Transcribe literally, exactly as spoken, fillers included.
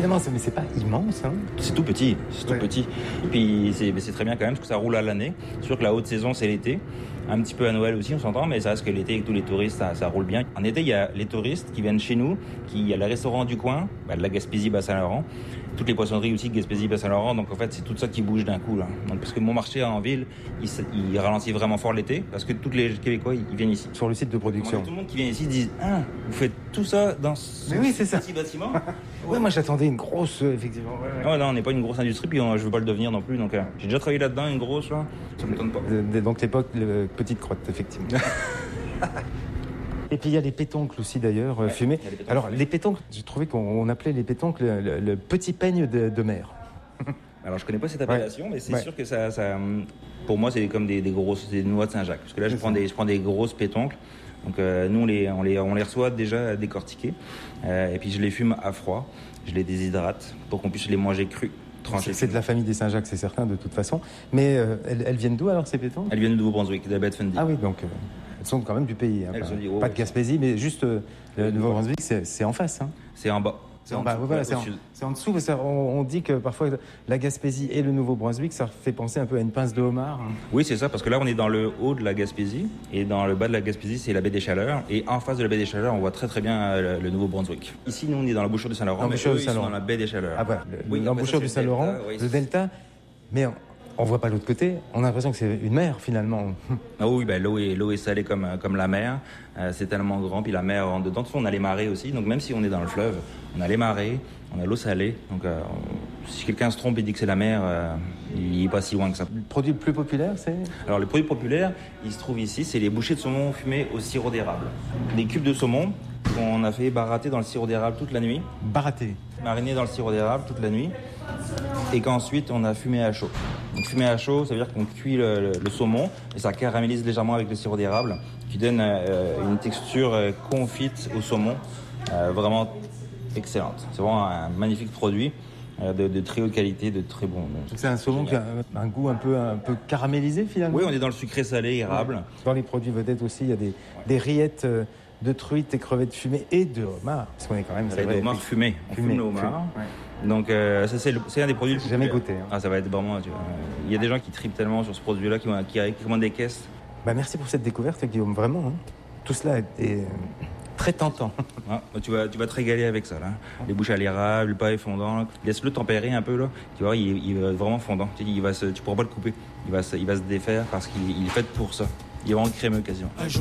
finalement, c'est, mais c'est pas immense. Hein. C'est tout petit, c'est Ouais. tout petit. Et puis c'est, c'est très bien quand même parce que ça roule à l'année. C'est sûr que la haute saison, c'est l'été. Un petit peu à Noël aussi, on s'entend, mais ça reste que l'été avec tous les touristes, ça, ça roule bien. En été, il y a les touristes qui viennent chez nous, qui, il y a le restaurant du coin, bah, de la Gaspésie, Bas-Saint-Laurent. Toutes les poissonneries aussi, Gaspésie, Bas-Saint-Laurent. Donc en fait, c'est tout ça qui bouge d'un coup là. Donc parce que mon marché en ville, il, il ralentit vraiment fort l'été parce que tous les Québécois, ils, ils viennent ici. Sur le site de production. Tout le monde qui vient ici dit ah, vous faites tout ça dans ce Mais oui, c'est ça. petit bâtiment. Ouais, moi j'attendais une grosse, euh, effectivement. Ouais, ouais. Oh non, on n'est pas une grosse industrie, puis on, je veux pas le devenir non plus. Donc euh, j'ai déjà travaillé là-dedans, une grosse là. Ça m'étonne pas. De- de- donc l'époque, le, petite crotte, effectivement. Et puis il y a les pétoncles aussi d'ailleurs, euh, Ouais, fumés. il y a les pétoncles Alors fumés. les pétoncles, j'ai trouvé qu'on on appelait les pétoncles le, le- le petit peigne de, de mer. Alors je connais pas cette appellation, mais c'est Ouais. sûr que ça, ça, hum, pour moi, c'est comme des, des grosses, des noix de Saint-Jacques. Parce que là, je C'est prends ça. des, je prends des grosses pétoncles. Donc euh, nous, on les, on les, on les reçoit déjà décortiqués, euh, et puis je les fume à froid. Je les déshydrate pour qu'on puisse les manger crus, tranchés. C'est, c'est de la famille des Saint-Jacques, c'est certain, de toute façon. Mais euh, elles, elles viennent d'où alors ces pétoncles? Elles viennent de Nouveau-Brunswick, de la baie de Fundy. Ah oui, donc euh, elles sont quand même du pays. Hein, Elles pas, sont du- oh, pas ouais. de Gaspésie, mais juste euh, le Nouveau-Brunswick, c'est, c'est en face. Hein. C'est en bas. C'est en Bah, dessous, voilà, ouais, c'est, au en, sud. c'est en dessous. Parce qu'on on dit que parfois la Gaspésie et le Nouveau-Brunswick, ça fait penser un peu à une pince de homard. Hein. Oui, c'est ça, parce que là, on est dans le haut de la Gaspésie, et dans le bas de la Gaspésie, c'est la baie des Chaleurs, et en face de la baie des Chaleurs, on voit très très bien euh, le, le Nouveau-Brunswick. Ici, nous, on est dans l'embouchure du Saint-Laurent, mais L'embouchure eux, du ils sont Saint-Laurent. dans la baie des Chaleurs. Ah voilà, le- Oui, l'embouchure après du ça, c'est le Saint-Laurent, delta, oui. le delta, mais on, on voit pas l'autre côté. On a l'impression que c'est une mer finalement. Ah oui, ben, l'eau, est, l'eau est salée comme, euh, comme la mer, euh, c'est tellement grand, puis la mer rentre dedans. De toute façon, on a les marées aussi, donc même si on est dans le fleuve, on a les marées, on a l'eau salée, donc euh, on- si quelqu'un se trompe et dit que c'est la mer, euh, il est pas si loin que ça. Le produit le plus populaire, c'est Alors, les produits populaires, ils se trouvent ici, c'est les bouchées de saumon fumées au sirop d'érable. Des cubes de saumon qu'on a fait barater dans le sirop d'érable toute la nuit, baraté. mariné dans le sirop d'érable toute la nuit, et qu'ensuite on a fumé à chaud. Donc fumé à chaud, ça veut dire qu'on cuit le, le- le saumon et ça caramélise légèrement avec le sirop d'érable, qui donne euh, une texture euh, confite au saumon, euh, vraiment excellente. C'est vraiment un magnifique produit euh, de, de très haute qualité, de très bon. Donc c'est un saumon qui a un, un goût un peu, un peu caramélisé finalement. Oui, on est dans le sucré salé érable. Dans les produits vedettes aussi, il y a des, des rillettes euh, de truites et crevettes fumées et de homard. Parce qu'on est quand même. Ça c'est va être vrai, le homard fumé. On Fumé, fume le homard. fumé, ouais. Donc euh, ça c'est, le- c'est un des produits. J'ai jamais populaires. goûté, hein. Ah, ça va être vraiment. tu vois, euh, Il y a des gens qui tripent tellement sur ce produit-là, qui, vont- qui, qui commandent des caisses. Bah, merci pour cette découverte, Guillaume. Vraiment, hein. Tout cela est euh, très tentant. Ah, tu, vas, tu vas te régaler avec ça, là. Les bouches à l'érable, le pain est fondant. Là. Laisse-le tempérer un peu, là. Tu vois, il, il va être vraiment fondant. Tu, sais, il va se, tu pourras pas le couper. Il va se, il va se défaire parce qu'il il est fait pour ça. Il est vraiment crémeux, quasiment. Un jour